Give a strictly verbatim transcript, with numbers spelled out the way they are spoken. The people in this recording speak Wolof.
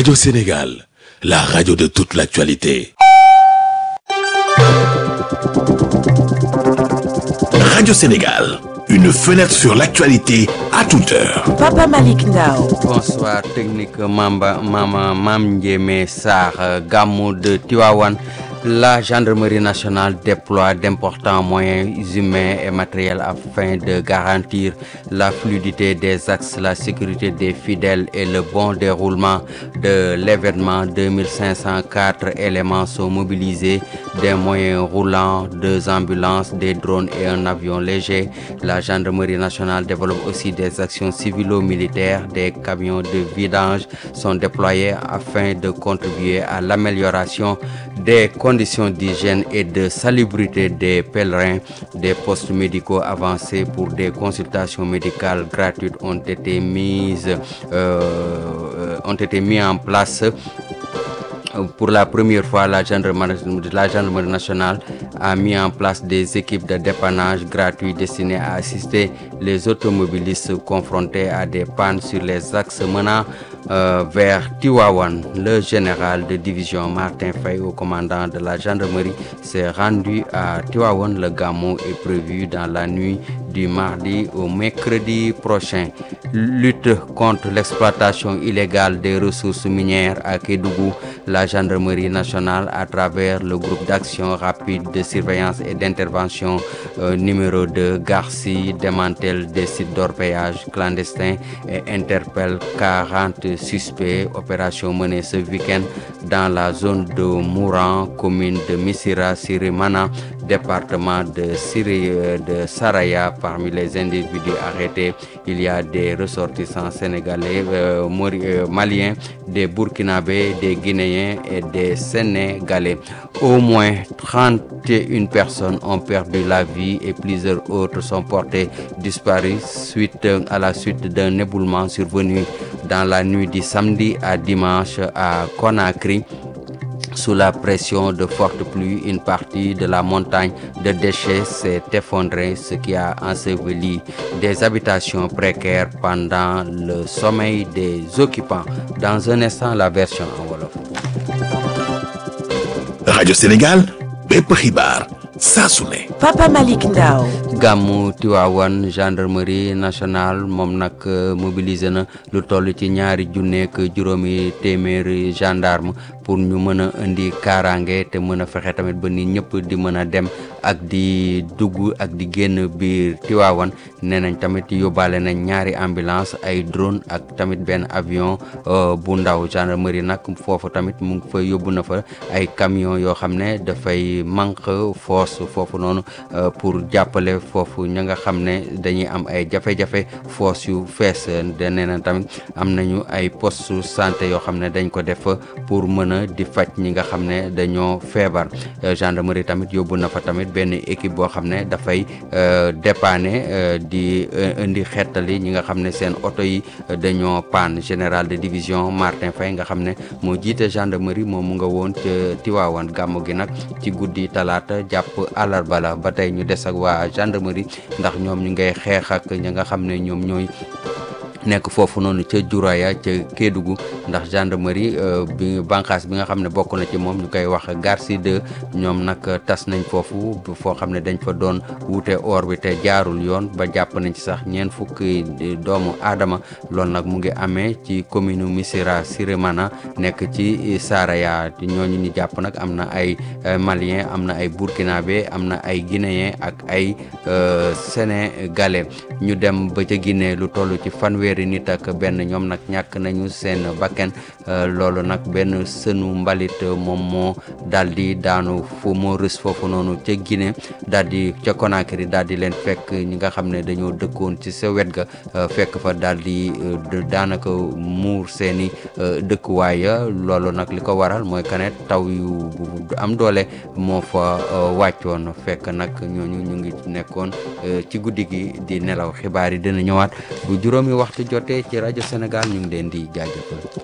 Radio Sénégal, la radio de toute l'actualité. Radio Sénégal, une fenêtre sur l'actualité à toute heure. Papa Malick Ndao. Bonsoir technique Mamba Mama Mam Ndiémé Sarr Gamou de Tivaouane. La gendarmerie nationale déploie d'importants moyens humains et matériels afin de garantir la fluidité des axes, la sécurité des fidèles et le bon déroulement de l'événement. deux mille cinq cent quatre éléments sont mobilisés, des moyens roulants, deux ambulances, des drones et un avion léger. La gendarmerie nationale développe aussi des actions civilo-militaires. Des camions de vidange sont déployés afin de contribuer à l'amélioration des conditions d'hygiène et de salubrité des pèlerins. Des postes médicaux avancés pour des consultations médicales gratuites ont été mises, euh, ont été mis en place. Pour la première fois, la gendarmerie, la gendarmerie nationale a mis en place des équipes de dépannage gratuits destinées à assister les automobilistes confrontés à des pannes sur les axes menant euh, vers Tivaouane. Le général de division Martin Faye, au commandant de la gendarmerie, s'est rendu à Tivaouane. Le Gamou est prévu dans la nuit du mardi au mercredi prochain. Lutte contre l'exploitation illégale des ressources minières à Kédougou. La gendarmerie nationale, à travers le groupe d'action rapide de surveillance et d'intervention euh, numéro deux, Garci, démantèle des sites d'orpaillage clandestins et interpelle quarante suspects. Opération menée ce week-end dans la zone de Mouran, commune de Missira, Sirimana, département de, Siri, de Saraya. Parmi les individus arrêtés, il y a des ressortissants sénégalais, euh, euh, maliens, des burkinabés, des guinéens et des sénégalais. Au moins trente et une personnes ont perdu la vie et plusieurs autres sont portées disparues suite à la suite d'un éboulement survenu dans la nuit du samedi à dimanche à Conakry. Sous la pression de fortes pluies, une partie de la montagne de déchets s'est effondrée, ce qui a enseveli des habitations précaires pendant le sommeil des occupants. Dans un instant, la version en wolof. Radio Sénégal, bépp xibaar saa su ne. Papa Malick Ndao. Gamou Tivaouane, gendarmerie nationale moom nag mobilisé na lu toll ci ñaari junneek juróomi téeméeri gendarme pour ñu mën a indi kaaraange te mën a fexe tamit ba ni ñëpp di mën a dem ak di dugg ak di génn biir Tivaouane. nee nañ tamit yóbbaale nañ ñaari ambulance, ay drone ak tamit benn avion bu ndaw. gendarmerie nag foofu tamit mu ngi fa yóbbu na fa ay camion yoo xam ne dafay manque force foofu noonu pour jàppale foofu ña nga xam ne dañuy am ay jafe-jafe force yu fees. de nee na tamit am nañu ay poste santé yoo xam ne dañ ko def pour mën a di faj ñi nga xam ne dañoo feebar. gendarmerie tamit yóbbu na fa tamit benn équipe boo xam ne dafay dépanner di indi xettali ñi nga xam ne seen oto yi dañoo panne. général de division Martin Faye nga xam ne moo jiite gendarmerie moom mu nga woon ca Tivaouane. gàmmu gi nag ci guddi talaata jàpp àllarba la. ba tey ñu des ak waa gendarmerie ndax ñoom ñu ngay xeex ak ñi nga xam ne ñoom ñooy nekk foofu noonu ca Juraya ca Kédougou ndax gendarmerie bi bànqaas bi nga xam ne bokk na ci moom ñu koy wax Garci deux ñoom nag tas nañ foofu foo xam ne dañ fa doon wute or bi te jaarul yoon ba jàpp nañ ci sax ñeent fukki doomu aadama. loolu nag mu ngi amee ci commune Missira Sirimana nekk ci Saraya. ñooñu ñu jàpp nag am na ay malien, am na ay burkinabé, am na ay guinéen ak ay sénégalais. ñu dem ba ca Guinée lu toll ci fanweer nit ak benn ñoom nag ñàkk nañu seen bakken. loolu nag benn sënu mbalit moom moo daal di daanu fu moo rës foofu noonu ca Guinée daal di ca Conakry daal di leen fekk ñi nga xam ne dañoo dëkkoon ci sa wet ga fekk fa daal di daanaka muur seeni dëkkuwaay. loolu nag li ko waral mooy kanet taw yu am doole moo fa wàccoon fekk nag ñooñu ñu ngi nekkoon ci guddi gi di nelaw. xibaar yi dina ñëwaat bu juróomi waxtu jotee ci rajo Sénégal ñu ngi leen di jaajëfal.